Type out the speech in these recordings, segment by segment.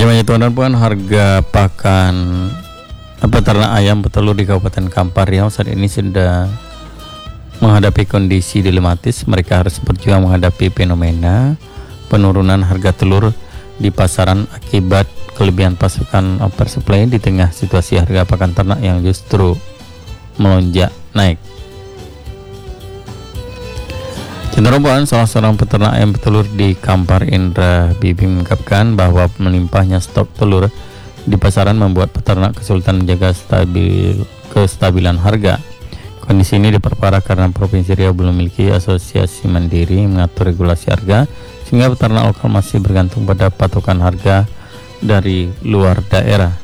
Banyak tuan dan puan, harga pakan peternak ayam petelur di Kabupaten Kampar Riau saat ini sudah menghadapi kondisi dilematis. Mereka harus berjuang menghadapi fenomena penurunan harga telur di pasaran akibat kelebihan pasokan oversupply di tengah situasi harga pakan ternak yang justru melonjak naik. Cenderuan salah seorang peternak ayam petelur di Kampar, Indra Bibi, mengungkapkan bahwa melimpahnya stok telur di pasaran membuat peternak kesulitan menjaga kestabilan harga. Kondisi ini diperparah karena Provinsi Riau belum memiliki asosiasi mandiri mengatur regulasi harga, sehingga peternak lokal masih bergantung pada patokan harga dari luar daerah.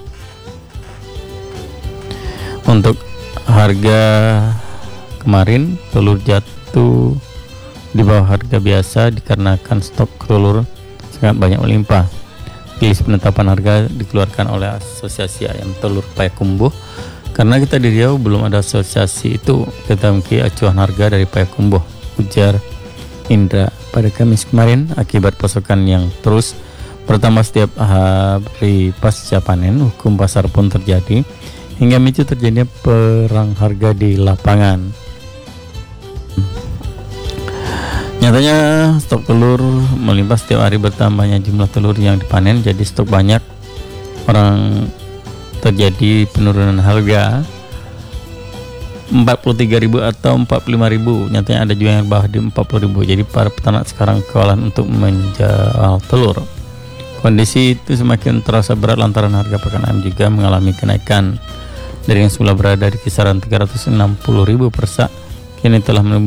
Untuk harga kemarin, telur jatuh di bawah harga biasa dikarenakan stok telur sangat banyak melimpah. Rilis penetapan harga dikeluarkan oleh Asosiasi Ayam Telur Payakumbuh. Karena kita di Riau belum ada asosiasi itu, kita memiliki acuan harga dari Payakumbuh, ujar Indra pada Kamis kemarin. Akibat pasokan yang terus bertambah setiap hari pasca panen, hukum pasar pun terjadi hingga memicu terjadinya perang harga di lapangan. Nyatanya stok telur melimpah setiap hari, bertambahnya jumlah telur yang dipanen jadi stok banyak, orang terjadi penurunan harga 43.000 atau 45.000. Nyatanya ada juga yang bawah di 40.000. Jadi para peternak sekarang kewalahan untuk menjual telur. Kondisi itu semakin terasa berat lantaran harga pakan ayam juga mengalami kenaikan dari yang semula berada di kisaran 360.000 per sak, kini telah